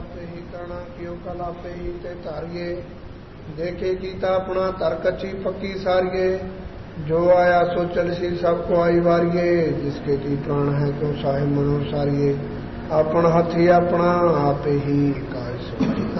आपे ही करना क्यों कल आपे ही ते तारिये देखे कीता अपना तरकची पक्की सारिये जो आया सो चलसी सबको आई वारिये जिसके की प्राण है क्यों साहे मनो सारिये अपन हाथी अपना आपे ही का